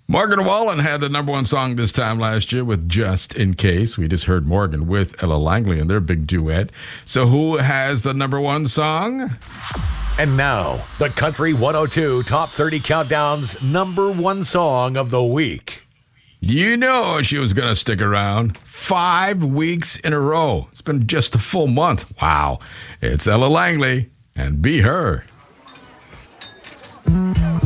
Morgan Wallen had the number one song this time last year with Just In Case. We just heard Morgan with Ella Langley and their big duet. So who has the number one song? And now, the Country 102 Top 30 Countdown's number one song of the week. You know she was going to stick around 5 weeks in a row. It's been just a full month. Wow. It's Ella Langley and Be Her.